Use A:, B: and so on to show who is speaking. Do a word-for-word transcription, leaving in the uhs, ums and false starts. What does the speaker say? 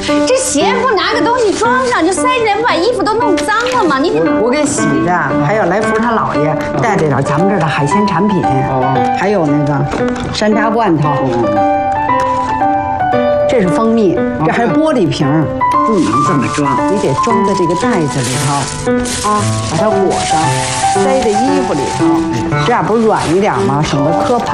A: 这鞋不拿个东西装上就塞进来，不把衣服都弄脏了吗？你
B: 我给洗的，还有来福他姥爷带着点咱们这儿的海鲜产品，还有那个山楂罐头，这是蜂蜜，这还是玻璃瓶，不能这么装，你得装在这个袋子里头啊，把它裹上，塞在衣服里头，这样不是软一点吗？省得磕碰。